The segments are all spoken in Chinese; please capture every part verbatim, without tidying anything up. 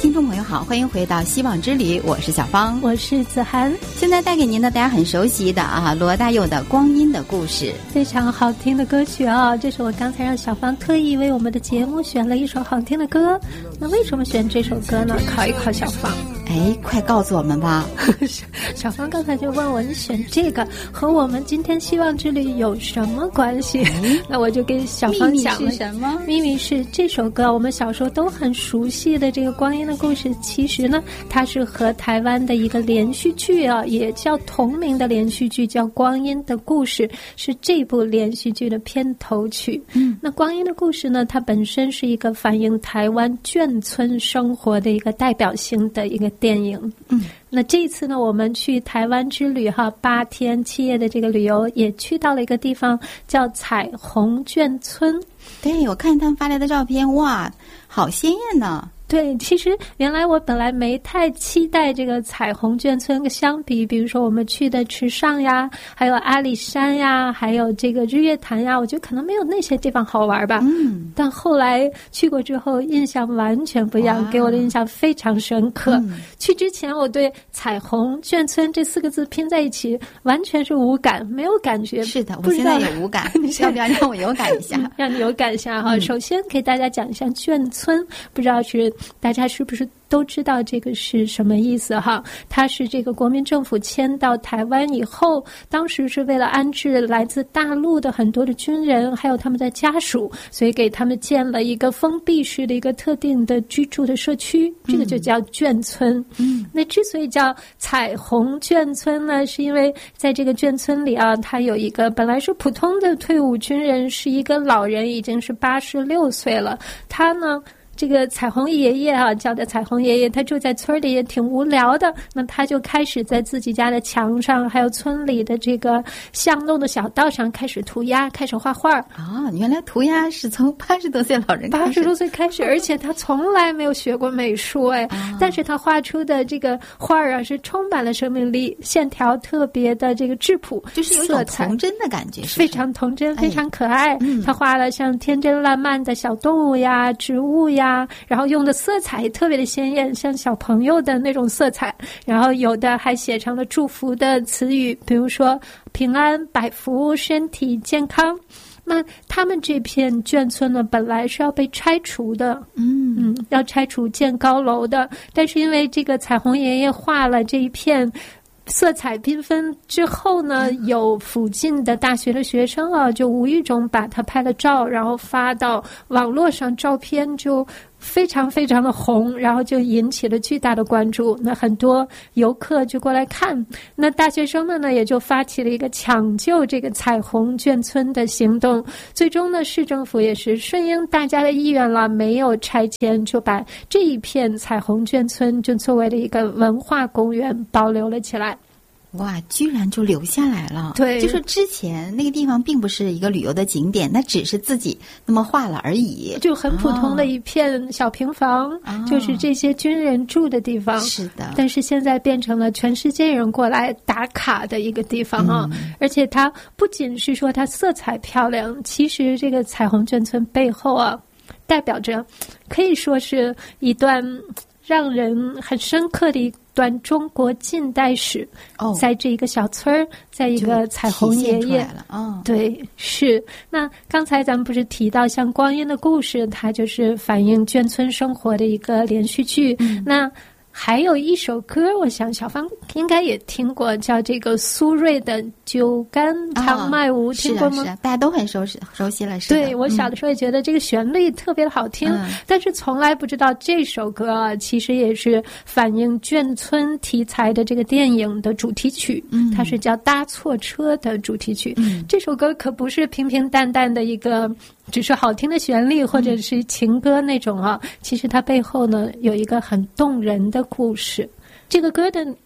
听众朋友好，欢迎回到希望之旅，我是小芳， 我是子涵。 现在带给您的大家很熟悉的啊，罗大佑的《光阴的故事》， 非常好听的歌曲啊！这是我刚才让小芳特意为我们的节目选了一首好听的歌。那为什么选这首歌呢？考一考小芳。 哎，快告诉我们吧！ 小芳刚才就问我，你选这个和我们今天希望之旅有什么关系？嗯、那我就给小芳讲了。 秘密是什么？ 秘密是这首歌，我们小时候都很熟悉的这个《光阴的故事》，其实呢，它是和台湾的一个连续剧啊，也叫同名的连续剧，叫《光阴的故事》，是这部连续剧的片头曲。嗯，那《光阴的故事》呢，它本身是一个反映台湾眷村生活的一个代表性的一个电影。嗯，那这一次呢，我们去台湾之旅哈，八天七夜的这个旅游，也去到了一个地方叫彩虹眷村。 对，我看他们发来的照片，哇，好鲜艳呢。 对，其实原来我本来没太期待这个彩虹眷村相比，比如说我们去的池上呀，还有阿里山呀，还有这个日月潭呀，我觉得可能没有那些地方好玩吧。嗯，但后来去过之后，印象完全不一样，给我的印象非常深刻。嗯、去之前，我对彩虹眷村这四个字拼在一起，完全是无感，没有感觉。 是的，我现在也无感，要不要让我有感一下？ 让你有感一下哈。嗯、首先给大家讲一下眷村，不知道是。大家是不是都知道这个是什么意思哈？它是这个国民政府迁到台湾以后，当时是为了安置来自大陆的很多的军人，还有他们的家属，所以给他们建了一个封闭式的一个特定的居住的社区，这个就叫眷村。嗯，那之所以叫彩虹眷村呢，是因为在这个眷村里啊，他有一个本来是普通的退伍军人，是一个老人，已经是八十六岁了，他呢。这个彩虹爷爷啊，叫的彩虹爷爷，他住在村里也挺无聊的，那他就开始在自己家的墙上，还有村里的这个巷弄的小道上开始涂鸦，开始画画。 啊、哦，原来涂鸦是从八十多岁老人开始， 八十多岁开始，而且他从来没有学过美术哎，哦、但是他画出的这个画啊，是充满了生命力，线条特别的这个质朴， 就是有一种童真的感觉，是不是非常童真，非常可爱。哎嗯、他画了像天真烂漫的小动物呀、植物呀。然后用的色彩特别的鲜艳，像小朋友的那种色彩，然后有的还写上了祝福的词语，比如说平安、百福、身体健康。那他们这片眷村呢，本来是要被拆除的，嗯嗯，要拆除建高楼的，但是因为这个彩虹爷爷画了这一片色彩缤纷之后呢，有附近的大学的学生啊，就无意中把他拍了照，然后发到网络上，照片就非常非常的红，然后就引起了巨大的关注。那很多游客就过来看，那大学生们呢也就发起了一个抢救这个彩虹眷村的行动。最终呢，市政府也是顺应大家的意愿了，没有拆迁，就把这一片彩虹眷村就作为了一个文化公园保留了起来。 哇，居然就留下来了。 对， 就是之前那个地方并不是一个旅游的景点，那只是自己那么画了而已， 就很普通的一片小平房，哦、就是这些军人住的地方。 是的， 但是现在变成了全世界人过来打卡的一个地方啊！嗯、而且它不仅是说它色彩漂亮，其实这个彩虹眷村背后啊，代表着可以说是一段让人很深刻的一段中国近代史。哦，在这一个小村儿，在一个彩虹爷爷， 哦， 对，是。那刚才咱们不是提到像《光阴的故事》，它就是反映眷村生活的一个连续剧。嗯、那还有一首歌，我想小芳应该也听过，叫这个苏芮的《酒干倘卖无》，哦、听过吗？ 是啊，是啊，大家都很熟悉熟悉了。是的， 对，我小的时候也觉得这个旋律特别的好听，嗯、但是从来不知道这首歌啊，其实也是反映眷村题材的这个电影的主题曲。嗯，它是叫《搭错车》的主题曲。嗯，这首歌可不是平平淡淡的一个只是好听的旋律或者是情歌那种啊，嗯、其实它背后呢有一个很动人的故事。这个歌的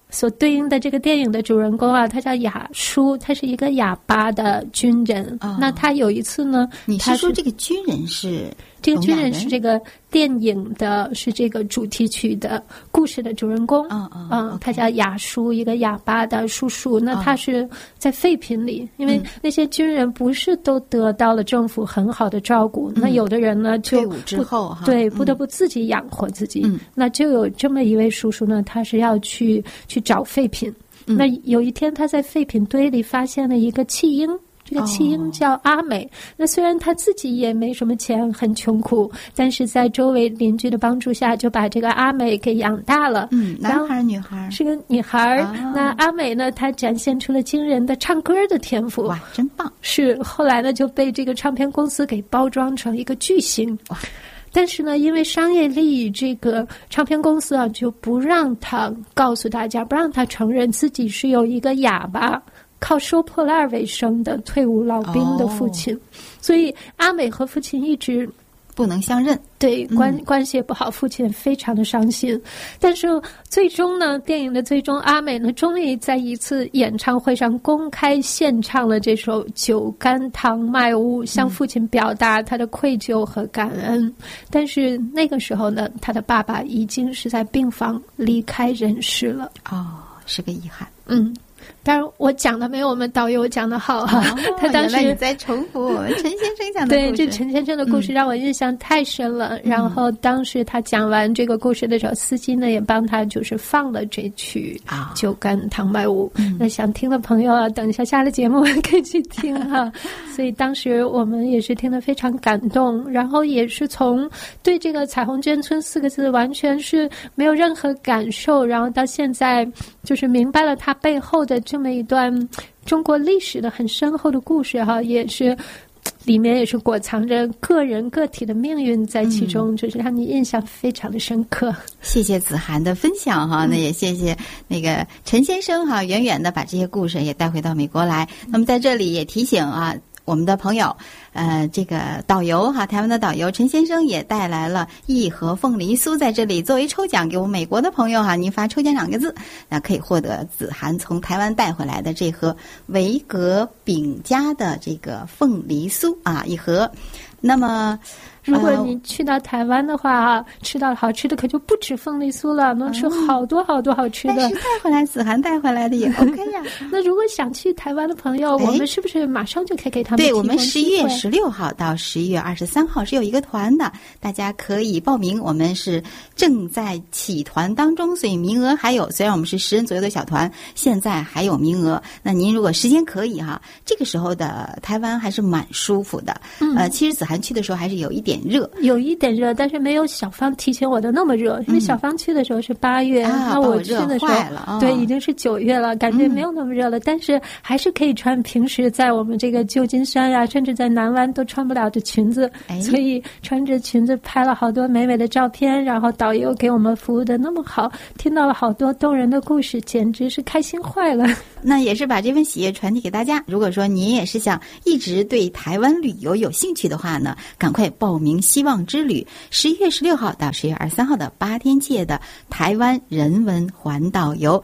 所对应的这个电影的主人公啊，他叫雅舒，他是一个哑巴的军人。哦、那他有一次呢， 你是说这个军人是这个军人是这个电影的是这个主题曲的故事的主人公。 嗯嗯嗯，他叫雅舒，一个哑巴的叔叔。那他是在废品里，哦、因为那些军人不是都得到了政府很好的照顾，嗯、那有的人呢就退伍之后哈， 对，不得不自己养活自己。 嗯、 那就有这么一位叔叔呢，他是要去去找废品。嗯、那有一天他在废品堆里发现了一个弃婴。这个弃婴叫阿美，哦、那虽然他自己也没什么钱，很穷苦，但是在周围邻居的帮助下，就把这个阿美给养大了。 嗯，男孩女孩？ 是个女孩。 哦、 那阿美呢，她展现出了惊人的唱歌的天赋。 哇，真棒！ 是后来呢，就被这个唱片公司给包装成一个巨星。 哇！ 但是呢，因为商业利益，这个唱片公司啊就不让他告诉大家，不让他承认自己是有一个哑巴。靠收破烂为生的退伍老兵的父亲，哦、所以阿美和父亲一直不能相认， 对关、 嗯、 关系也不好，父亲非常的伤心。但是最终呢，电影的最终，阿美呢终于在一次演唱会上公开献唱了这首《酒干倘卖无》，向父亲表达他的愧疚和感恩。嗯、但是那个时候呢，他的爸爸已经是在病房离开人世了。 哦，是个遗憾。 嗯。当然，我讲的没有我们导游讲的好哈、啊。 哦、 他当时原来你在重复陈先生讲的故事。 对，这陈先生的故事让我印象太深了。嗯、然后当时他讲完这个故事的时候，司机呢也帮他就是放了这曲《酒干倘卖无》。嗯、那想听的朋友啊，等一下下了节目可以去听哈、啊。所以当时我们也是听得非常感动，然后也是从对这个彩虹眷村四个字完全是没有任何感受，然后到现在就是明白了它背后的这么一段中国历史的很深厚的故事哈，也是里面也是裹藏着个人个体的命运在其中，嗯、就是让你印象非常的深刻。 谢谢子涵的分享哈，嗯、那也谢谢那个陈先生哈，远远的把这些故事也带回到美国来。嗯、那么在这里也提醒啊。我们的朋友，呃，这个导游哈，台湾的导游陈先生也带来了一盒凤梨酥，在这里作为抽奖给我们美国的朋友哈，您发抽奖两个字，那可以获得子涵从台湾带回来的这盒维格饼家的这个凤梨酥啊，一盒。那么如果你去到台湾的话啊，吃到好吃的可就不止凤梨酥了，能吃好多好多好吃的。 但是带回来子涵带回来的也 OK 呀、 啊。那如果想去台湾的朋友，我们是不是马上就可以给他们提供机会？对，我们十一月十六号到十一月二十三号是有一个团的，大家可以报名。我们是正在起团当中，所以名额还有。虽然我们是十人左右的小团，现在还有名额。那您如果时间可以哈，这个时候的台湾还是蛮舒服的。嗯、呃，其实子涵去的时候还是有一点热， 有一点热，但是没有小芳提醒我的那么热，因为小芳去的时候是八月， 那、 啊、我去的时候、 哦、 对已经是九月了，感觉没有那么热了，嗯、但是还是可以穿平时在我们这个旧金山呀、啊，甚至在南湾都穿不了的裙子， 哎、 所以穿着裙子拍了好多美美的照片，然后导游给我们服务的那么好，听到了好多动人的故事，简直是开心坏了。 那也是把这份喜悦传递给大家。如果说你也是想一直对台湾旅游有兴趣的话呢，赶快报名希望之旅，十一月十六号到十月二十三号的八天届的台湾人文环岛游。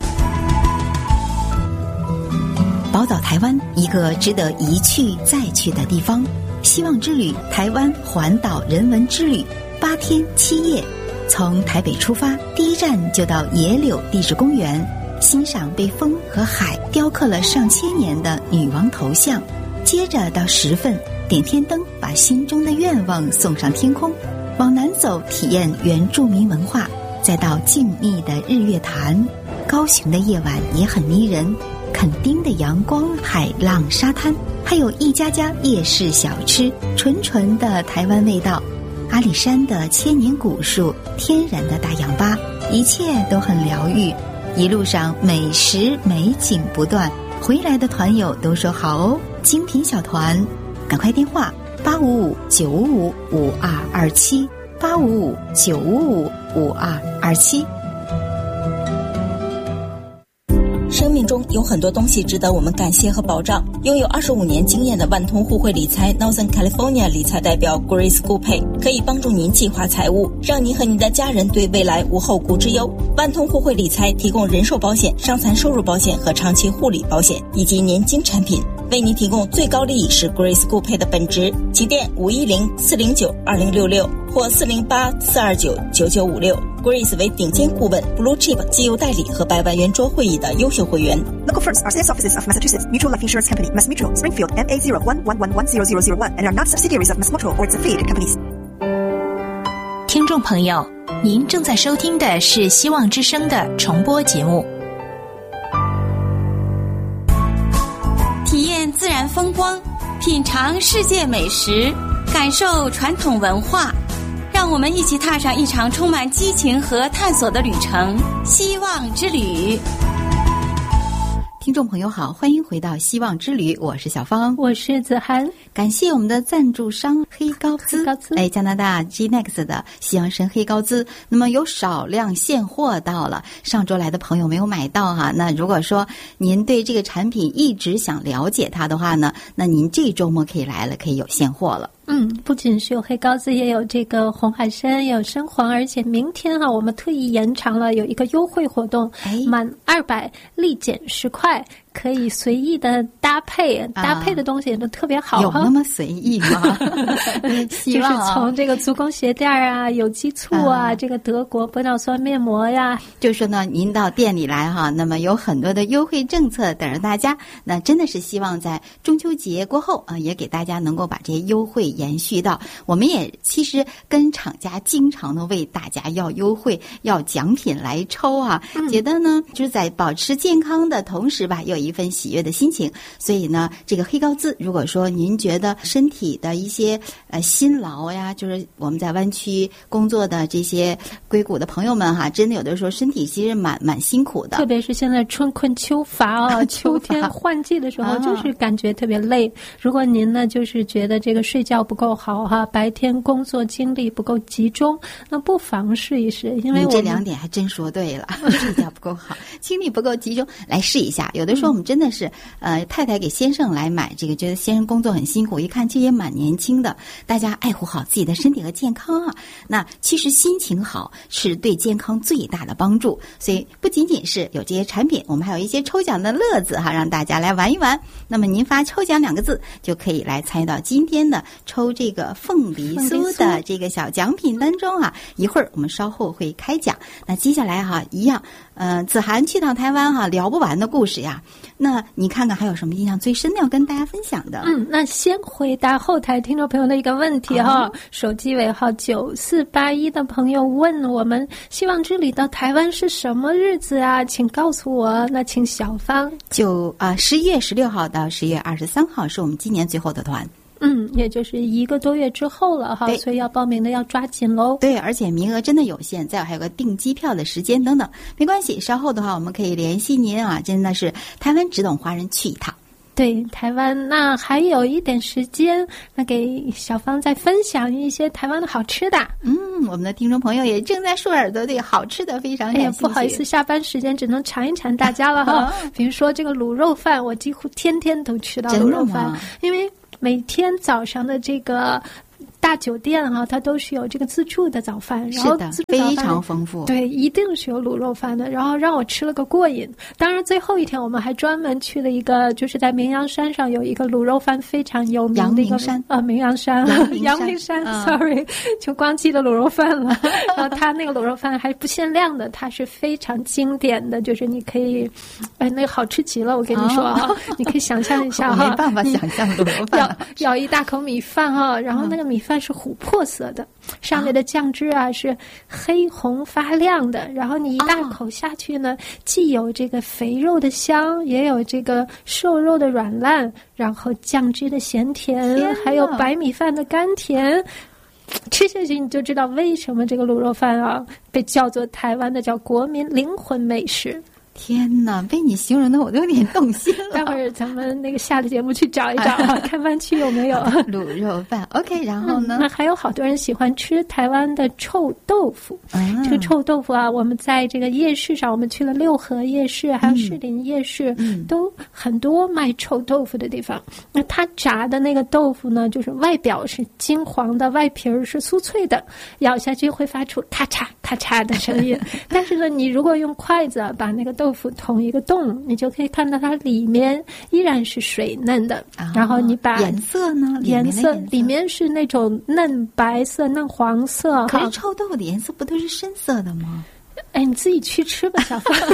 宝岛台湾，一个值得一去再去的地方。希望之旅台湾环岛人文之旅，八天七夜，从台北出发，第一站就到野柳地质公园，欣赏被风和海雕刻了上千年的女王头像，接着到十份点天灯，把心中的愿望送上天空，往南走体验原住民文化，再到静谧的日月潭。高雄的夜晚也很迷人，垦丁的阳光、海浪、沙滩，还有一家家夜市小吃，纯纯的台湾味道。阿里山的千年古树，天然的大氧吧，一切都很疗愈。一路上美食美景不断，回来的团友都说好哦。精品小团，赶快电话八五五九五五五二二七八五五九五五五二二七。 生命中有很多东西值得我们感谢和保障。拥有二十五年经验的万通互惠理财 Northern California 理财代表 Grace Gupay 可以帮助您计划财务，让您和您的家人对未来无后顾之忧。万通互惠理财提供人寿保险、伤残收入保险和长期护理保险以及年金产品，为您提供最高利益是 Grace Gupay 的本职。请电五一零四零九二零六六或四零八四二九九九五六。Grace 为顶尖顾问 Blue Chip 绩优代理和百万圆桌会议的优秀会员。 Local firms are sales offices of Massachusetts Mutual Life Insurance Company, Mass Mutual, Springfield, M A zero one one one one zero zero zero one, and are not subsidiaries of Mass Mutual or its affiliated companies. 听众朋友，您正在收听的是希望之声的重播节目。 体验自然风光，品尝世界美食，感受传统文化，让我们一起踏上一场充满激情和探索的旅程——希望之旅。 听众朋友好，欢迎回到希望之旅，我是小芳， 我是子涵。 感谢我们的赞助商黑高资， 黑高资哎，加拿大 G N E X 的西洋参黑高资，那么有少量现货到了，上周来的朋友没有买到哈。那如果说您对这个产品一直想了解它的话呢，那您这周末可以来了，可以有现货了。 嗯，不仅是有黑高资，也有这个红海参，也有深黄，而且明天哈、啊，我们特意延长了有一个优惠活动，满二百立减十块，可以随意的搭配，搭配的东西也都特别好、啊。 有那么随意吗？希望、啊、 就是从这个足弓鞋垫啊、有机醋啊、啊这个德国玻尿酸面膜呀， 就是说呢，您到店里来哈，那么有很多的优惠政策等着大家。那真的是希望在中秋节过后啊，也给大家能够把这些优惠延续到。我们也其实跟厂家经常的为大家要优惠、要奖品来抽啊，嗯、觉得呢就是在保持健康的同时吧，有一份喜悦的心情。所以呢，这个黑高资，如果说您觉得身体的一些呃辛劳呀，就是我们在湾区工作的这些硅谷的朋友们哈，真的有的时候身体其实蛮蛮辛苦的， 特别是现在春困秋乏啊，秋天换季的时候，就是感觉特别累。如果您呢，就是觉得这个睡觉不够好哈，白天工作精力不够集中，那不妨试一试。因为我这两点还真说对了，睡觉不够好，精力不够集中，来试一下。有的时候我们真的是、嗯、呃，太太给先生来买这个，觉得先生工作很辛苦，一看其实也蛮年轻的，大家爱护好自己的身体和健康啊。那其实心情好是对健康最大的帮助，所以不仅仅是有这些产品，我们还有一些抽奖的乐子哈，让大家来玩一玩。那么您发抽奖两个字就可以来参与到今天的抽这个凤梨酥的这个小奖品当中啊。一会儿我们稍后会开奖。那接下来哈，一样呃，子涵去趟台湾哈，聊不完的故事呀。那你看看还有什么印象最深的要跟大家分享的？ 嗯，那先回答后台听众朋友的一个问题哈、哦，手机尾号九四八一的朋友问我们，希望之旅到台湾是什么日子啊？请告诉我。那请小芳就啊，十一月十六号到十月二十三号是我们今年最后的团。 嗯，也就是一个多月之后了哈，所以要报名的要抓紧喽。 对，而且名额真的有限，再有还有个订机票的时间等等，没关系，稍后的话我们可以联系您啊，真的是台湾只懂华人去一趟。 对，台湾那还有一点时间，那给小芳再分享一些台湾的好吃的。 嗯，我们的听众朋友也正在竖耳朵，对好吃的非常感兴趣。 哎呀，不好意思，下班时间只能馋一馋大家了哈。比如说这个卤肉饭，我几乎天天都吃到卤肉饭，因为每天早上的这个大酒店哈、啊，它都是有这个自助的早饭，然后自助早饭非常丰富， 对，一定是有卤肉饭的，然后让我吃了个过瘾。当然，最后一天我们还专门去了一个，就是在明阳山上有一个卤肉饭非常有名的一个山啊，明阳山，阳明山 ，sorry， 就光记得卤肉饭了。然后他那个卤肉饭还不限量的，它是非常经典的，就是你可以，哎，那个好吃极了，我跟你说啊，哦、你可以想象一下哈， 没办法想象卤肉饭， 咬咬一大口米饭哈，然后那个米饭是琥珀色的，上面的酱汁啊是黑红发亮的，然后你一大口下去呢，既有这个肥肉的香，也有这个瘦肉的软烂，然后酱汁的咸甜，还有白米饭的甘甜。吃下去你就知道为什么这个卤肉饭啊被叫做台湾的叫国民灵魂美食。 天哪，被你形容的我都有点动心了。 待会儿咱们那个下的节目去找一找啊，看番区有没有卤肉饭。OK， 然后呢、 嗯？那还有好多人喜欢吃台湾的臭豆腐。嗯、这个臭豆腐啊，我们在这个夜市上，我们去了六合夜市，还有士林夜市，嗯、都很多卖臭豆腐的地方。那它炸的那个豆腐呢，就是外表是金黄的，外皮儿是酥脆的，咬下去会发出咔嚓咔嚓的声音。但是呢，你如果用筷子把那个豆腐捅一个洞，你就可以看到它里面依然是水嫩的。哦、然后你把颜色呢？ 颜色里面是那种嫩白色、嫩黄色。 可是臭豆腐的颜色不都是深色的吗？ 哎，你自己去吃吧，小芳。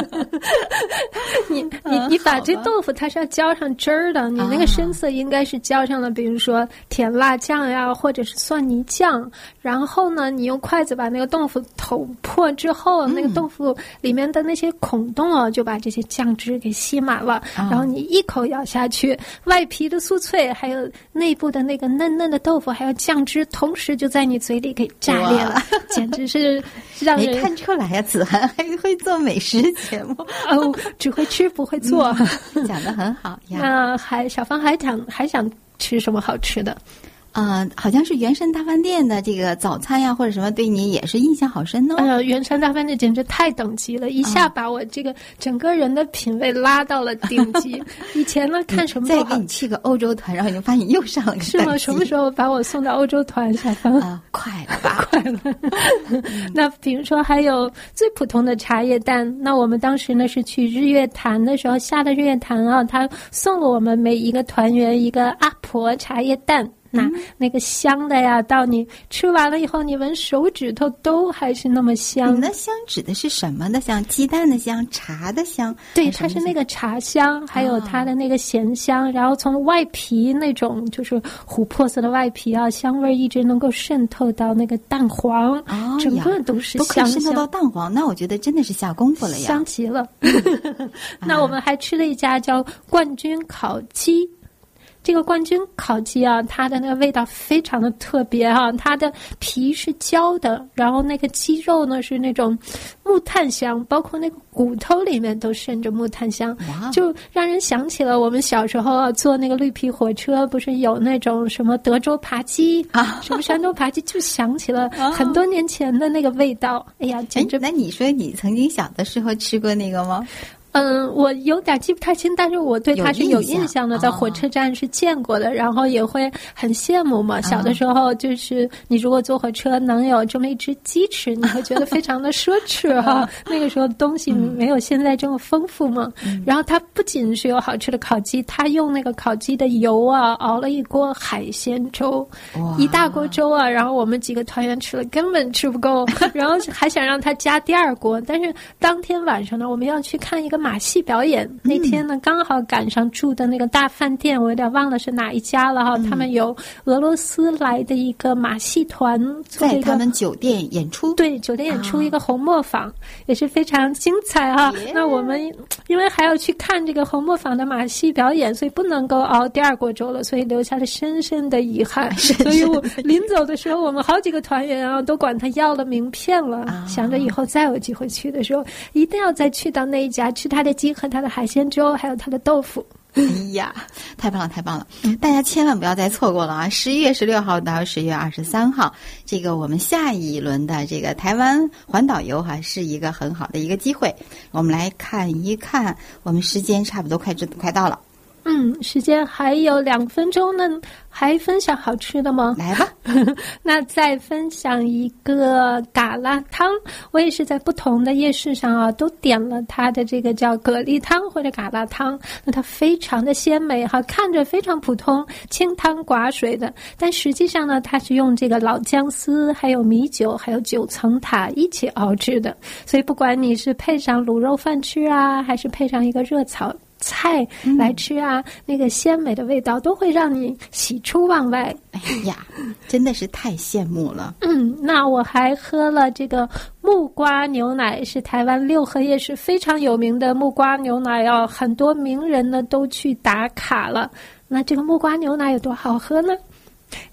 你你你把这豆腐它是要浇上汁儿的，你那个深色应该是浇上了，比如说甜辣酱呀，或者是蒜泥酱。然后呢，你用筷子把那个豆腐捅破之后，嗯、那个豆腐里面的那些孔洞啊，就把这些酱汁给吸满了。啊、然后你一口咬下去，外皮的酥脆，还有内部的那个嫩嫩的豆腐，还有酱汁，同时就在你嘴里给炸裂了，简直是让人没看出来呀！子涵还会做美食节目哦，只会吃不会做， 嗯、讲得很好呀。 那还小芳还想还想吃什么好吃的？ 呃，好像是圆山大饭店的这个早餐呀，或者什么，对你也是印象好深哦。 哎呀，圆山大饭店简直太等级了，一下把我这个整个人的品味拉到了顶级。以前呢，看什么都好， 再给你去个欧洲团，然后你就发现又上了个是吗？什么时候把我送到欧洲团？小芳啊、呃，快了吧， 快了。那比如说还有最普通的茶叶蛋，那我们当时呢是去日月潭的时候下的日月潭啊，他送了我们每一个团员一个阿婆茶叶蛋。那那个香的呀，到你吃完了以后，你闻手指头都还是那么香。 你的香指的是什么的香？鸡蛋的香，茶的香？ 对，它是那个茶香，还有它的那个咸香，哦、然后从外皮那种就是琥珀色的外皮啊，香味一直能够渗透到那个蛋黄，哦、整个都是香香， 都可以渗透到蛋黄。那我觉得真的是下功夫了呀， 香极了。那我们还吃了一家叫冠军烤鸡。这个冠军烤鸡啊，它的那个味道非常的特别哈、啊，它的皮是焦的，然后那个鸡肉呢是那种木炭香，包括那个骨头里面都渗着木炭香，就让人想起了我们小时候啊坐那个绿皮火车，不是有那种什么德州扒鸡啊，什么山东扒鸡，就想起了很多年前的那个味道。哎呀，简直！ 那你说你曾经小的时候吃过那个吗？ 嗯，我有点记不太清，但是我对它是有印象的，在火车站是见过的，哦、然后也会很羡慕嘛。小的时候，就是你如果坐火车能有这么一只鸡吃，你会觉得非常的奢侈哈。那个时候东西没有现在这么丰富嘛。嗯、然后它不仅是有好吃的烤鸡，它用那个烤鸡的油啊熬了一锅海鲜粥，一大锅粥啊。然后我们几个团员吃了根本吃不够，然后还想让他加第二锅。但是当天晚上呢，我们要去看一个马戏表演，那天呢刚好赶上住的那个大饭店，我有点忘了是哪一家了哈。嗯、他们有俄罗斯来的一个马戏团， 在他们酒店演出， 对，酒店演出一个红磨坊，啊、也是非常精彩哈。Yeah. 那我们因为还要去看这个红磨坊的马戏表演，所以不能够熬第二锅粥了，所以留下了深深的遗憾。所以我临走的时候，我们好几个团员啊都管他要了名片了，啊、想着以后再有机会去的时候，一定要再去到那一家吃他的鸡和他的海鲜粥，还有他的豆腐。 哎呀，太棒了，太棒了！大家千万不要再错过了啊！十一月十六号到十月二十三号，这个我们下一轮的这个台湾环岛游哈、啊，是一个很好的一个机会。我们来看一看，我们时间差不多快快到了。 嗯，时间还有两分钟呢，还分享好吃的吗？ 来吧。 那再分享一个蛤蜊汤，我也是在不同的夜市上啊，都点了它的这个叫蛤蜊汤或者蛤蜊汤。那它非常的鲜美哈，看着非常普通，清汤寡水的，但实际上呢，它是用这个老姜丝、还有米酒、还有九层塔一起熬制的。所以不管你是配上卤肉饭吃啊，还是配上一个热炒菜来吃啊、嗯、那个鲜美的味道都会让你喜出望外。 哎呀，真的是太羡慕了。 嗯，那我还喝了这个木瓜牛奶，是台湾六合夜市非常有名的木瓜牛奶哦，很多名人呢都去打卡了。那这个木瓜牛奶有多好喝呢？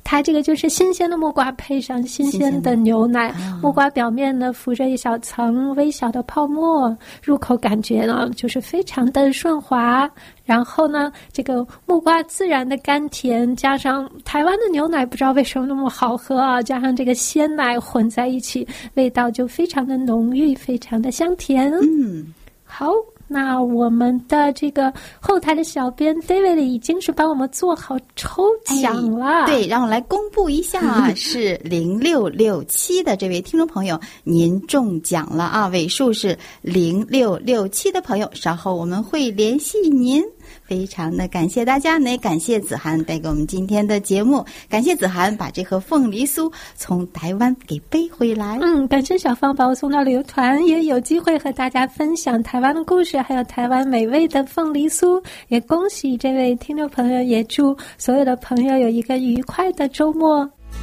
它这个就是新鲜的木瓜配上新鲜的牛奶，木瓜表面呢浮着一小层微小的泡沫，入口感觉呢就是非常的顺滑。然后呢，这个木瓜自然的甘甜，加上台湾的牛奶不知道为什么那么好喝啊，加上这个鲜奶混在一起，味道就非常的浓郁，非常的香甜。 嗯， 好，那我们的这个后台的小编 David 已经是帮我们做好抽奖了。 哎、对，让我来公布一下啊，是零六六七的这位听众朋友，您中奖了啊，尾数是零六六七的朋友，稍后我们会联系您。非常的感谢大家呢，也感谢子涵带给我们今天的节目，感谢子涵把这盒凤梨酥从台湾给背回来。 嗯，感谢小芳把我送到旅游团，也有机会和大家分享台湾的故事，还有台湾美味的凤梨酥。也恭喜这位听众朋友，也祝所有的朋友有一个愉快的周末。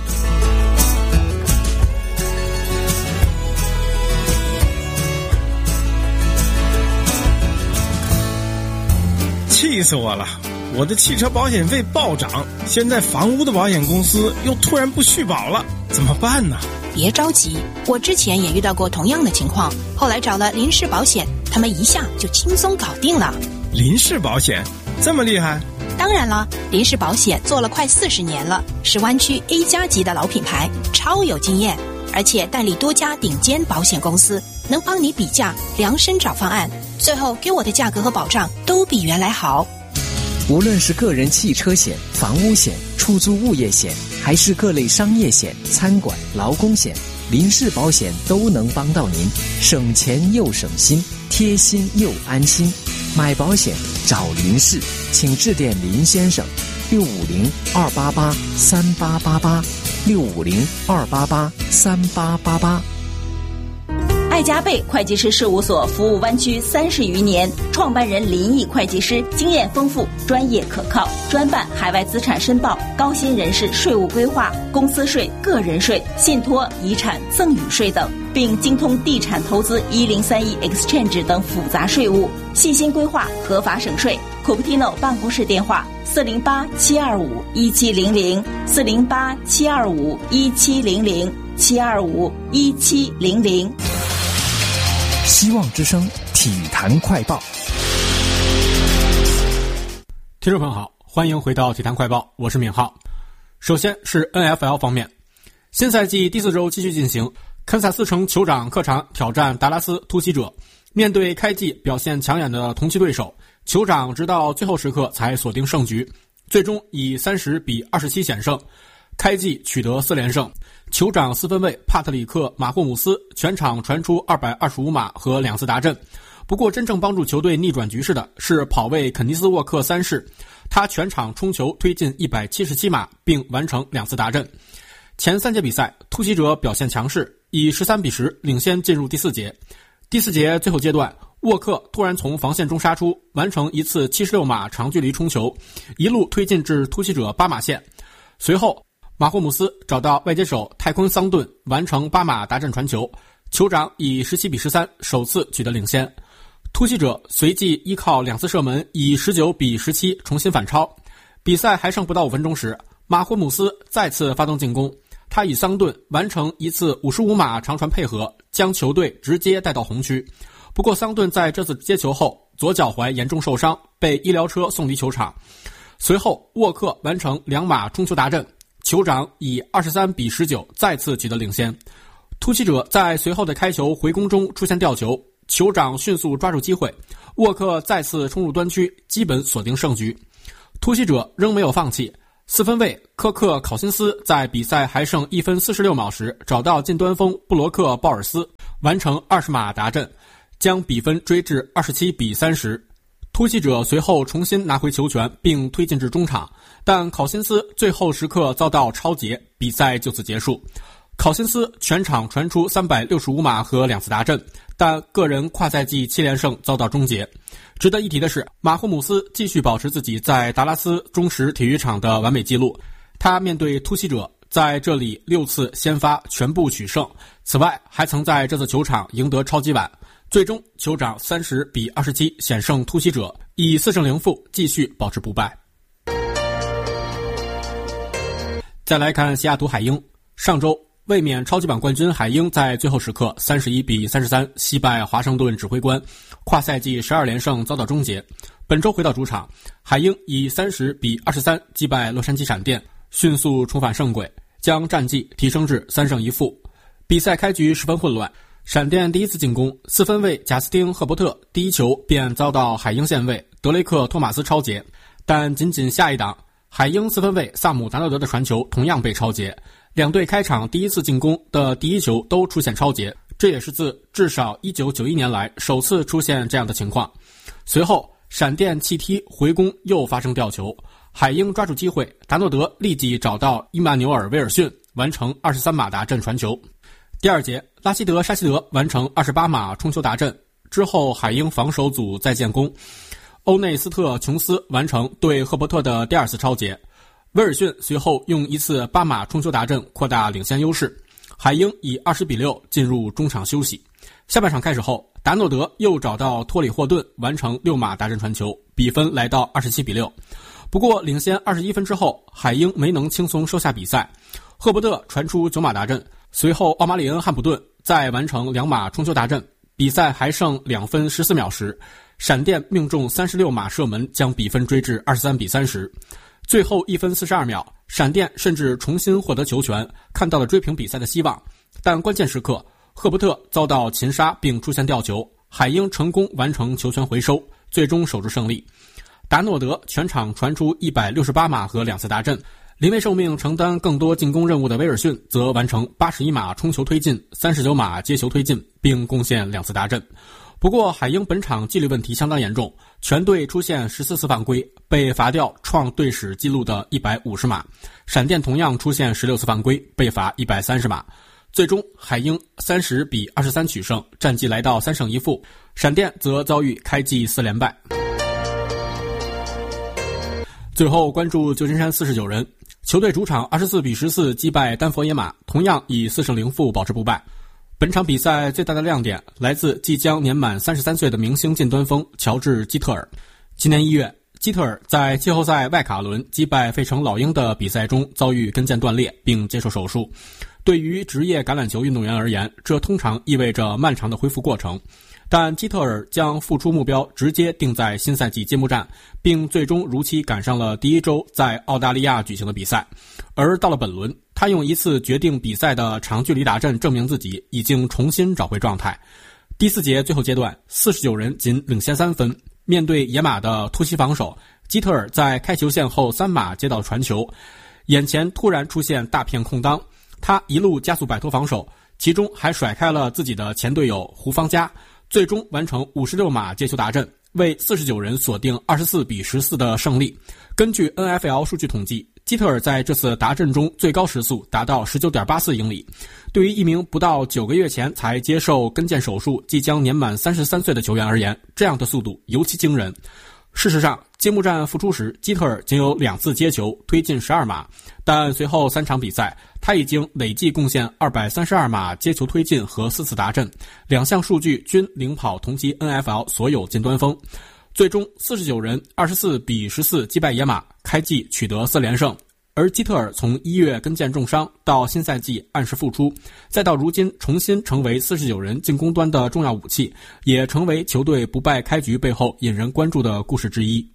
气死我了！我的汽车保险费暴涨，现在房屋的保险公司又突然不续保了，怎么办呢？ 别着急，我之前也遇到过同样的情况，后来找了林氏保险，他们一下就轻松搞定了。 林氏保险这么厉害？ 当然了，林氏保险做了快四十年了，是湾区 A 加级的老品牌，超有经验，而且代理多家顶尖保险公司，能帮你比价量身找方案，最后给我的价格和保障都比原来好。 无论是个人汽车险、房屋险、出租物业险，还是各类商业险、餐馆、劳工险，林氏保险都能帮到您，省钱又省心，贴心又安心。买保险找林氏，请致电林先生六五零二八八三八八八六五零二八八三八八八。 爱加倍会计师事务所服务湾区三十余年，创办人林毅会计师经验丰富，专业可靠，专办海外资产申报、高薪人士税务规划、公司税、个人税、信托、遗产、赠与税等，并精通地产投资一零三一 Exchange 等复杂税务，细心规划，合法省税。Cupertino 办公室电话：四零八七二五一七零零四零八七二五一七零零七二五一七零零。 希望之声体坛快报， 听众朋友好，欢迎回到体坛快报，我是闵浩。首先是 N F L 方面，新赛季第四周继续进行，堪萨斯城酋长客场挑战达拉斯突袭者。面对开季表现抢眼的同期对手，酋长直到最后时刻才锁定胜局，最终以三十比二十七险胜，开季取得四连胜。酋长四分卫帕特里克·马霍姆斯全场传出二百二十五码和两次达阵，不过真正帮助球队逆转局势的是跑卫肯尼斯·沃克三世，他全场冲球推进一百七十七码并完成两次达阵。前三节比赛，突袭者表现强势，以十三比十领先进入第四节。第四节最后阶段，沃克突然从防线中杀出，完成一次七十六码长距离冲球，一路推进至突袭者八码线。随后马霍姆斯找到外接手泰昆桑顿，完成八码达阵传球，酋长以十七比十三首次取得领先。突袭者随即依靠两次射门，以十九比十七重新反超。比赛还剩不到五分钟时，马霍姆斯再次发动进攻，他与桑顿完成一次五十五码长传配合，将球队直接带到红区。不过桑顿在这次接球后左脚踝严重受伤，被医疗车送离球场。随后沃克完成两码冲球达阵，酋长以二十三比十九再次取得领先。突袭者在随后的开球回攻中出现吊球，酋长迅速抓住机会，沃克再次冲入端区，基本锁定胜局。突袭者仍没有放弃，四分卫科克考辛斯在比赛还剩一分四十六秒时找到近端锋布罗克鲍尔斯，完成二十码达阵，将比分追至二十七比三十。突袭者随后重新拿回球权并推进至中场，但考辛斯最后时刻遭到抄截，比赛就此结束。考辛斯全场传出三百六十五码和两次达阵，但个人跨赛季七连胜遭到终结。值得一提的是，马霍姆斯继续保持自己在达拉斯中实体育场的完美纪录，他面对突袭者在这里六次先发全部取胜，此外还曾在这次球场赢得超级碗。最终酋长三十比二十七险胜突袭者，以四胜零负继续保持不败。 再来看西雅图海鹰，上周卫冕超级榜冠军海鹰在最后时刻三十一比三十三惜败华盛顿指挥官，跨赛季十二连胜遭到终结。本周回到主场，海鹰以三十比二十三击败洛杉矶闪电，迅速重返胜轨，将战绩提升至三胜一负。比赛开局十分混乱，闪电第一次进攻，四分卫贾斯汀·赫伯特第一球便遭到海鹰线卫德雷克·托马斯抄截，但仅仅下一档，海鹰四分卫萨姆·达诺德的传球同样被抄截。两队开场第一次进攻的第一球都出现抄截，这也是自至少一九九一年来首次出现这样的情况。随后闪电弃踢回攻又发生吊球，海鹰抓住机会，达诺德立即找到伊曼纽尔·威尔逊完成二十三码达阵传球。第二节拉希德·沙希德完成二十八码冲球达阵之后，海鹰防守组再建功，欧内斯特·琼斯完成对赫伯特的第二次抄截，威尔逊随后用一次八码冲球达阵扩大领先优势，海鹰以二十比六进入中场休息。下半场开始后，达诺德又找到托里霍顿完成六码达阵传球，比分来到二十七比六。不过领先二十一分之后，海鹰没能轻松收下比赛，赫伯特传出九码达阵，随后奥马里恩·汉普顿再完成两码冲球达阵，比赛还剩两分十四秒时，闪电命中三十六码射门，将比分追至二十三比三十。最后一分四十二秒，闪电甚至重新获得球权，看到了追平比赛的希望，但关键时刻赫伯特遭到擒杀并出现吊球，海鹰成功完成球权回收，最终守住胜利。达诺德全场传出一百六十八码和两次达阵，临危受命承担更多进攻任务的威尔逊则完成八十一码冲球推进，三十九码接球推进，并贡献两次达阵。不过海鹰本场纪律问题相当严重，全队出现十四次犯规，被罚掉创队史纪录的一百五十码，闪电同样出现十六次犯规，被罚一百三十码。最终海鹰三十比二十三取胜，战绩来到三胜一负，闪电则遭遇开季四连败。最后关注旧金山四十九人，球队主场二十四比十四击败丹佛野马，同样以四胜零负保持不败。本场比赛最大的亮点来自即将年满三十三岁的明星近端锋乔治·基特尔。今年一月，基特尔在季后赛外卡轮击败费城老鹰的比赛中遭遇跟腱断裂并接受手术。对于职业橄榄球运动员而言，这通常意味着漫长的恢复过程，但基特尔将复出目标直接定在新赛季揭幕战，并最终如期赶上了第一周在澳大利亚举行的比赛。而到了本轮，他用一次决定比赛的长距离打阵证明自己已经重新找回状态。第四节最后阶段，四十九人仅领先三分，面对野马的突袭防守，基特尔在开球线后三码接到传球，眼前突然出现大片空当，他一路加速摆脱防守，其中还甩开了自己的前队友胡方家，最终完成五十六码接球达阵，为四十九人锁定二十四比十四的胜利。根据 N F L 数据统计，基特尔在这次达阵中最高时速达到 十九点八四英里。对于一名不到九个月前才接受跟腱手术、即将年满三十三岁的球员而言，这样的速度尤其惊人。事实上，揭幕战复出时，基特尔仅有两次接球推进十二码，但随后三场比赛，他已经累计贡献二百三十二码接球推进和四次达阵，两项数据均领跑同期 N F L 所有近端锋。最终四十九人二十四比十四击败野马，开季取得四连胜。而基特尔从一月跟腱重伤到新赛季按时复出，再到如今重新成为四十九人进攻端的重要武器，也成为球队不败开局背后引人关注的故事之一。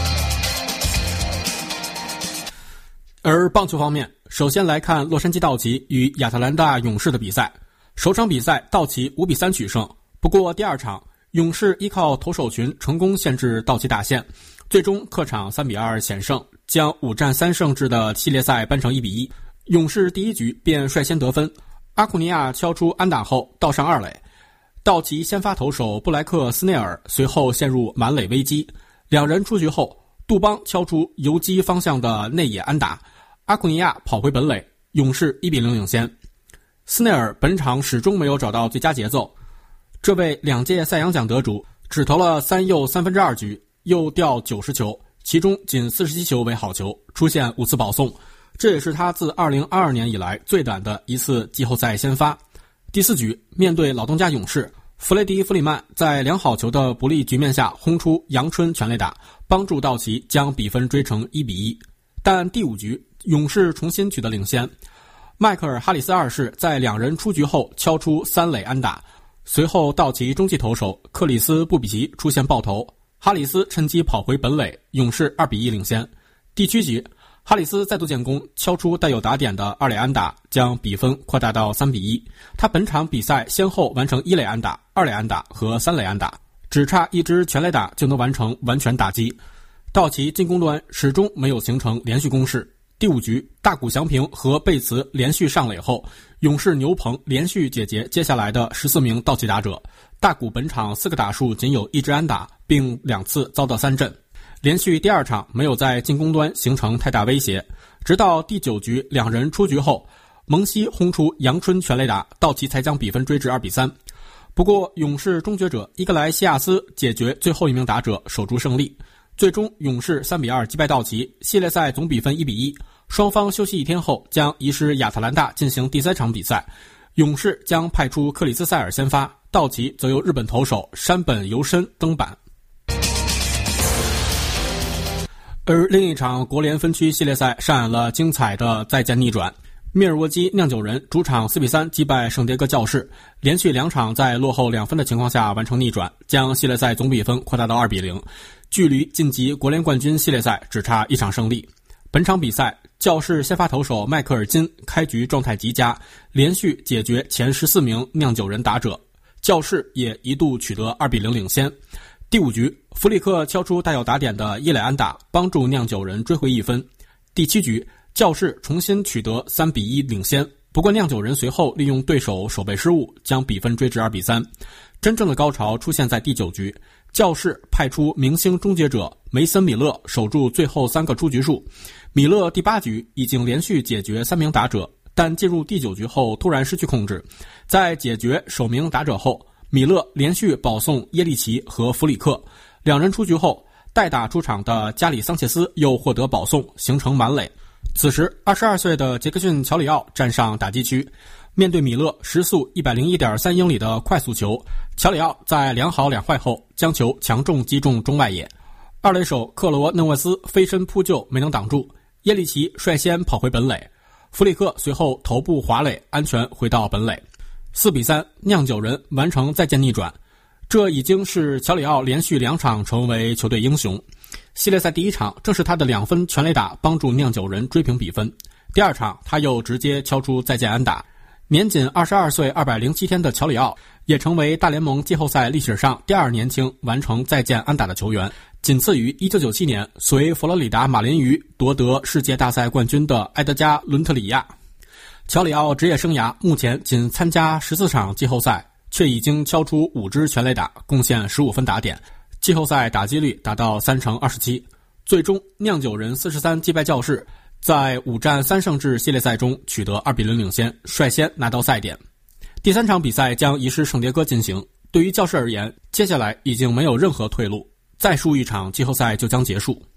而棒球方面，首先来看洛杉矶道奇与亚特兰大勇士的比赛。首场比赛道奇五比三取胜，不过第二场勇士依靠投手群成功限制道奇打线，最终客场三比二险胜，将五战三胜制的系列赛扳成一比一。勇士第一局便率先得分，阿库尼亚敲出安打后倒上二垒，道奇先发投手布莱克斯内尔随后陷入满垒危机，两人出局后，杜邦敲出游击方向的内野安打，阿库尼亚跑回本垒，勇士一比零领先。斯内尔本场始终没有找到最佳节奏，这位两届赛扬奖得主只投了三又三分之二局，又掉九十球，其中仅四十七球为好球，出现五次保送，这也是他自二零二二年以来最短的一次季后赛先发。第四局面对老东家勇士，弗雷迪·弗里曼在两好球的不利局面下轰出阳春全垒打，帮助道奇将比分追成一比一。但第五局勇士重新取得领先。迈克尔·哈里斯二世在两人出局后敲出三垒安打，随后道奇中继投手克里斯·布比奇出现爆头，哈里斯趁机跑回本垒，勇士二比一领先。第七局，哈里斯再度建功，敲出带有打点的二垒安打，将比分扩大到三比一。他本场比赛先后完成一垒安打、二垒安打和三垒安打，只差一支全垒打就能完成完全打击。道奇进攻端始终没有形成连续攻势。第五局，大谷翔平和贝茨连续上垒后，勇士牛棚连续解决接下来的十四名道奇打者。大谷本场四个打数仅有一支安打，并两次遭到三振，连续第二场没有在进攻端形成太大威胁。直到第九局两人出局后，蒙西轰出阳春全垒打，道奇才将比分追至二比三。不过勇士终结者伊格莱西亚斯解决最后一名打者，守住胜利。最终勇士三比二击败道奇，系列赛总比分一比一。双方休息一天后将移师亚特兰大进行第三场比赛，勇士将派出克里斯塞尔先发，道奇则由日本投手山本由伸登板。而另一场国联分区系列赛上演了精彩的再见逆转，密尔沃基酿酒人主场四比三击败圣迭戈教士，连续两场在落后两分的情况下完成逆转，将系列赛总比分扩大到二比零，距离晋级国联冠军系列赛只差一场胜利。本场比赛，教士先发投手迈克尔金开局状态极佳，连续解决前十四名酿酒人打者，教士也一度取得二比零领先。第五局，弗里克敲出带有打点的一垒安打，帮助酿酒人追回一分。第七局，教士重新取得三比一领先，不过酿酒人随后利用对手守备失误，将比分追至二比三。真正的高潮出现在第九局，教士派出明星终结者梅森米勒守住最后三个出局数。米勒第八局已经连续解决三名打者，但进入第九局后突然失去控制。在解决首名打者后，米勒连续保送耶利奇和弗里克，两人出局后，代打出场的加里桑切斯又获得保送，形成满垒。此时二十二岁的杰克逊乔里奥站上打击区，面对米勒时速 一百零一点三 英里的快速球，乔里奥在两好两坏后将球强重击中中外野，二垒手克罗嫩沃斯飞身扑救没能挡住，耶利奇率先跑回本垒，弗里克随后头部滑垒安全回到本垒。四比三，酿酒人完成再见逆转，这已经是乔里奥连续两场成为球队英雄。系列赛第一场正是他的两分全垒打帮助酿酒人追平比分，第二场他又直接敲出再见安打。年仅二十二岁二百零七天的乔里奥也成为大联盟季后赛历史上第二年轻完成再见安打的球员，仅次于一九九七年随佛罗里达马林鱼夺得世界大赛冠军的埃德加·伦特里亚。乔里奥职业生涯目前仅参加十四场季后赛，却已经敲出五支全垒打，贡献十五分打点，季后赛打击率达到三成二十七。最终酿酒人四十三击败教士，在五战三胜制系列赛中取得二比零领先，率先拿到赛点。第三场比赛将移师圣迭戈进行，对于教士而言，接下来已经没有任何退路，再输一场季后赛就将结束。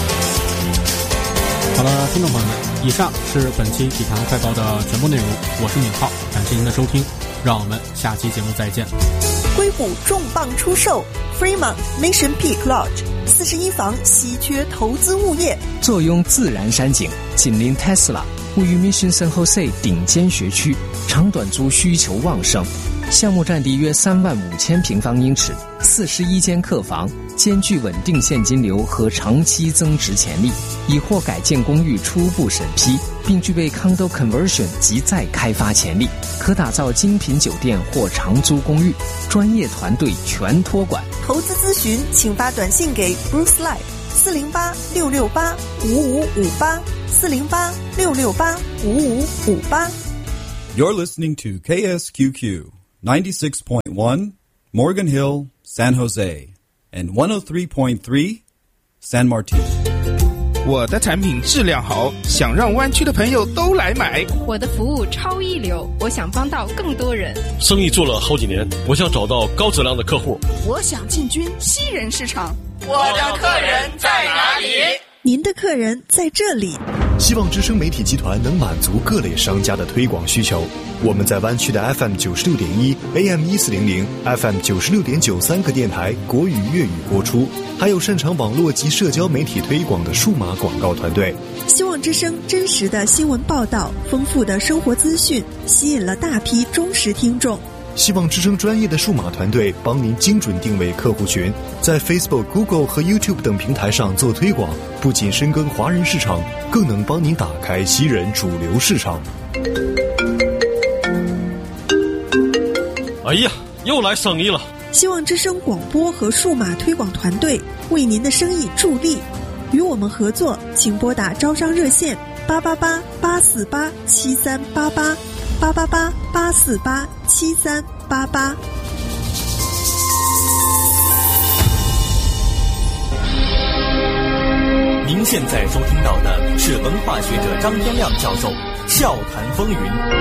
好了，听众朋友们，以上是本期体坛快报的全部内容，我是闵浩，感谢您的收听，让我们下期节目再见。 硅谷重磅出售 Fremont Mission Peak Lodge 四十一房稀缺投资物业， 坐拥自然山景，紧邻 Tesla， 位于 Mission San Jose 顶尖学区，长短租需求旺盛。项目占地约三万五千平方英尺，四十一间客房，兼具稳定现金流和长期增值潜力，已获改建公寓初步审批，并具备 condo conversion 及再开发潜力，可打造精品酒店或长租公寓，专业团队全托管。 投资咨询请发短信给 Bruce Lai 四零八六六八五五五八 四零八六六八五五五八。 You're listening to K S Q Q ninety-six point one Morgan Hill, San Jose, and one oh three point three San Martin. 我的产品质量好，想让湾区的朋友都来买。 我的服务超一流，我想帮到更多人。 生意做了好几年，我想找到高质量的客户。 我想进军西人市场。 我的客人在哪里？ 您的客人在这里。 希望之声媒体集团能满足各类商家的推广需求。我们在湾区的 F M 九十六点一、A M 一四零零、F M 九十六点九三个电台国语、粤语播出，还有擅长网络及社交媒体推广的数码广告团队。 希望之声真实的新闻报道、丰富的生活资讯，吸引了大批忠实听众。 希望之声专业的数码团队帮您精准定位客户群，在 Facebook、Google 和 YouTube 等平台上做推广，不仅深耕华人市场，更能帮您打开西人主流市场。 哎呀，又来生意了！ 希望之声广播和数码推广团队为您的生意助力，与我们合作，请拨打招商热线八八八八四八七三八八。八八八八四八七三八八。 您现在收听到的是文化学者张天亮教授笑谈风云。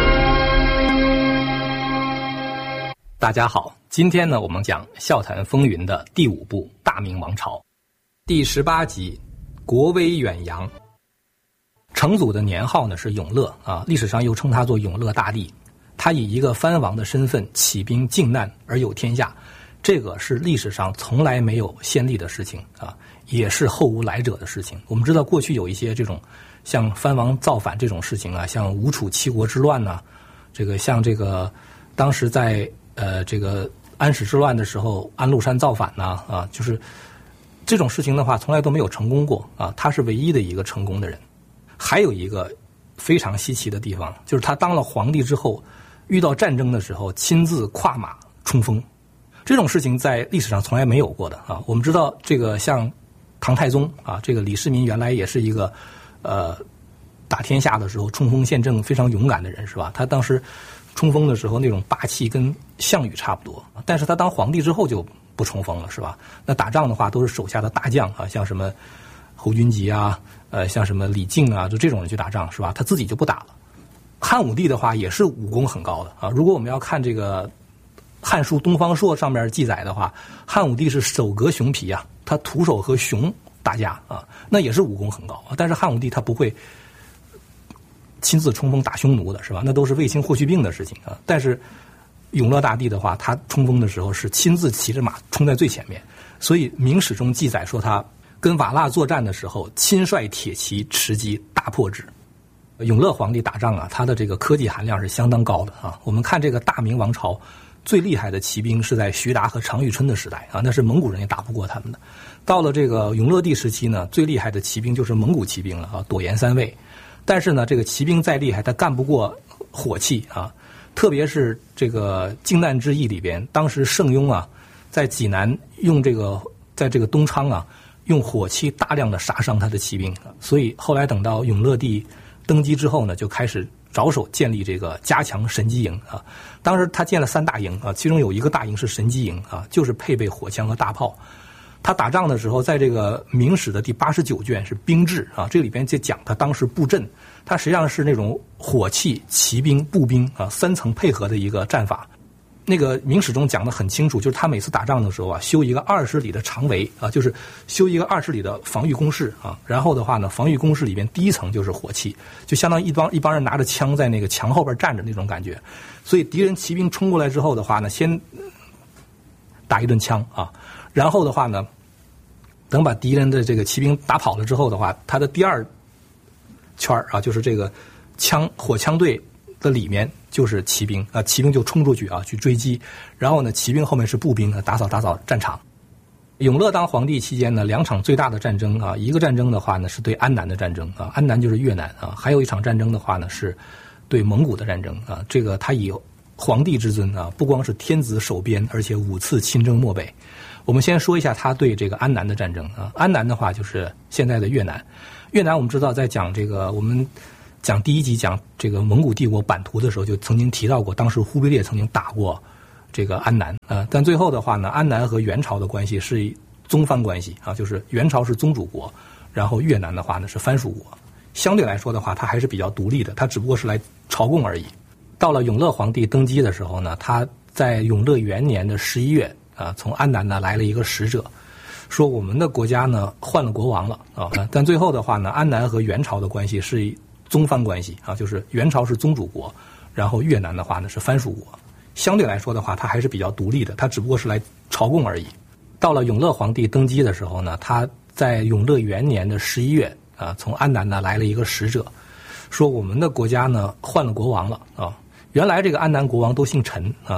大家好，今天呢，我们讲笑谈风云的第五部《大明王朝》，第十八集《国威远扬》。成祖的年号呢是永乐啊，历史上又称他做永乐大帝。他以一个藩王的身份起兵靖难而有天下，这个是历史上从来没有先例的事情啊，也是后无来者的事情。我们知道过去有一些这种像藩王造反这种事情啊，像吴楚七国之乱呐、啊，这个像这个当时在呃这个安史之乱的时候，安禄山造反呐 啊, 啊，就是这种事情的话，从来都没有成功过啊，他是唯一的一个成功的人。还有一个非常稀奇的地方，就是他当了皇帝之后，遇到战争的时候亲自跨马冲锋，这种事情在历史上从来没有过的啊。我们知道这个像唐太宗啊，这个李世民原来也是一个呃打天下的时候冲锋陷阵非常勇敢的人，是吧？他当时冲锋的时候那种霸气跟项羽差不多，但是他当皇帝之后就不冲锋了，是吧？那打仗的话都是手下的大将啊，像什么侯君集啊，呃，像什么李靖啊，就这种人去打仗，是吧？他自己就不打了。汉武帝的话也是武功很高的啊。如果我们要看这个《汉书·东方朔》上面记载的话，汉武帝是手革熊皮啊，他徒手和熊打架啊，那也是武功很高啊。但是汉武帝他不会亲自冲锋打匈奴的，是吧？那都是卫青霍去病的事情啊。但是永乐大帝的话，他冲锋的时候是亲自骑着马冲在最前面，所以明史中记载说他跟瓦剌作战的时候，亲率铁骑持击大破之。永乐皇帝打仗啊，他的这个科技含量是相当高的啊。我们看这个大明王朝最厉害的骑兵是在徐达和常遇春的时代啊，那是蒙古人也打不过他们的。到了这个永乐帝时期呢，最厉害的骑兵就是蒙古骑兵了啊，朵颜三卫。但是呢，这个骑兵再厉害，他干不过火器啊。特别是这个靖难之役里边，当时圣雍啊，在济南用这个，在这个东昌啊，用火器大量的杀伤他的骑兵，所以后来等到永乐帝登基之后呢，就开始着手建立这个加强神机营啊。当时他建了三大营啊，其中有一个大营是神机营啊，就是配备火枪和大炮。他打仗的时候，在这个明史的第八十九卷是兵制啊，这里边就讲他当时布阵，他实际上是那种火器、骑兵、步兵啊三层配合的一个战法。那个明史中讲得很清楚，就是他每次打仗的时候啊，修一个二十里的长围啊，就是修一个二十里的防御工事啊。然后的话呢，防御工事里边第一层就是火器，就相当于一帮一帮人拿着枪在那个墙后边站着那种感觉。所以敌人骑兵冲过来之后的话呢，先打一顿枪啊，然后的话呢，等把敌人的这个骑兵打跑了之后的话，他的第二圈啊，就是这个枪火枪队的里面就是骑兵啊，骑兵就冲出去啊，去追击。然后呢，骑兵后面是步兵啊，打扫打扫战场。永乐当皇帝期间呢，两场最大的战争啊，一个战争的话呢是对安南的战争啊，安南就是越南啊，还有一场战争的话呢是对蒙古的战争啊。这个他以皇帝之尊啊，不光是天子守边，而且五次亲征漠北。我们先说一下他对这个安南的战争啊，安南的话就是现在的越南。越南我们知道在讲这个我们。讲第一集讲这个蒙古帝国版图的时候，就曾经提到过，当时忽必烈曾经打过这个安南啊、呃，但最后的话呢，安南和元朝的关系是宗藩关系啊，就是元朝是宗主国，然后越南的话呢是藩属国，相对来说的话，它还是比较独立的，它只不过是来朝贡而已。到了永乐皇帝登基的时候呢，他在永乐元年的十一月啊，从安南呢来了一个使者， 说我们的国家呢换了国王了啊，但最后的话呢，安南和元朝的关系是宗藩关系啊，就是元朝是宗主国，然后越南的话呢是藩属国，相对来说的话，它还是比较独立的，它只不过是来朝贡而已。到了永乐皇帝登基的时候呢，他在永乐元年的十一月啊，从安南呢来了一个使者，说我们的国家呢换了国王了啊。原来这个安南国王都姓陈啊，